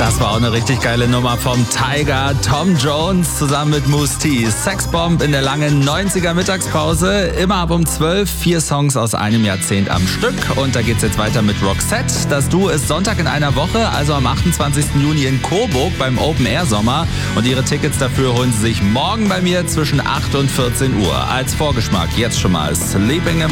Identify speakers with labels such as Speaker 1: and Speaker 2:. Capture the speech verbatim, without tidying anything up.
Speaker 1: Das war auch eine richtig geile Nummer vom Tiger. Tom Jones zusammen mit Mousse T. Sexbomb in der langen neunziger Mittagspause. Immer ab um zwölf. Vier Songs aus einem Jahrzehnt am Stück. Und da geht's jetzt weiter mit Roxette. Das Duo ist Sonntag in einer Woche, also am achtundzwanzigsten Juni in Coburg beim Open Air Sommer. Und ihre Tickets dafür holen sie sich morgen bei mir zwischen acht und vierzehn Uhr. Als Vorgeschmack jetzt schon mal Sleeping in